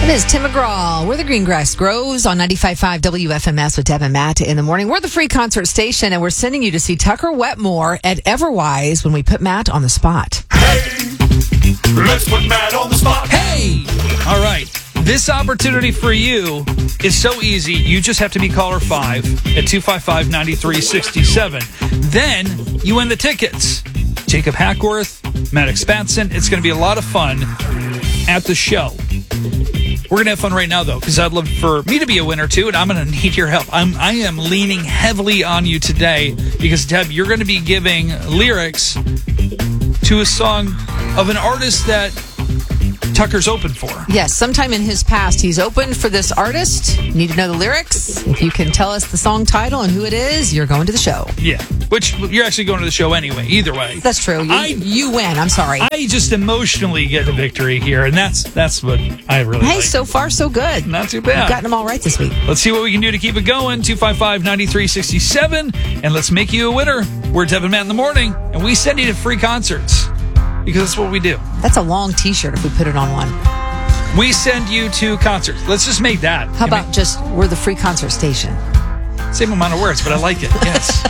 It is Tim McGraw. We're the Greengrass Groves on 95.5 WFMS with Deb and Matt in the morning. We're the free concert station, and we're sending you to see Tucker Wetmore at Everwise when we put Matt on the spot. Hey, let's put Matt on the spot. Hey! All right. This opportunity for you is so easy. You just have to be caller 5 at 255-9367. Then you win the tickets. Jacob Hackworth, Maddox Batson. It's going to be a lot of fun at the show. We're going to have fun right now, though, because I'd love for me to be a winner, too, and I'm going to need your help. I am leaning heavily on you today because, Deb, you're going to be giving lyrics to a song of an artist that Tucker's open for. Yes, sometime in his past, he's opened for this artist. You need to know the lyrics. If you can tell us the song title and who it is, you're going to the show. Yeah, which you're actually going to the show anyway, either way. That's true. You win. I'm sorry. I just emotionally get the victory here, and that's what I really like. So far, so good. Not too bad. You've gotten them all right this week. Let's see what we can do to keep it going. 255-9367, and let's make you a winner. We're Deb and Matt in the morning, and we send you to free concerts because that's what we do. That's a long T-shirt if we put it on one. We send you to concerts. Let's just make that. How about just we're the free concert station? Same amount of words, but I like it. Yes.